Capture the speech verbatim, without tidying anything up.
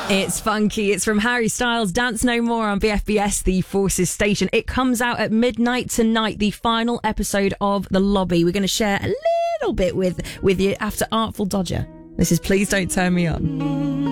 It's funky. It's from Harry Styles. Dance No More on B F B S, the Forces station. It comes out at midnight tonight, the final episode of The Lobby. We're going to share a little bit with, with you after Artful Dodger. This is Please Don't Turn Me On.